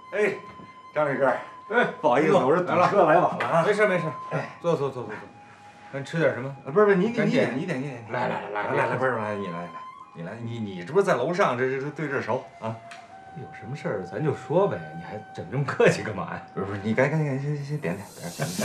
哎，张里根， 哎， 不好意思，我这堵车来晚了啊。 没事没事，哎，坐。咱吃点什么？ 不是你点， 来，不是你来，你这不是在楼上，这对这熟啊？ 有什么事儿咱就说呗，你还整这么客气干嘛呀？ 不是，你赶紧先点。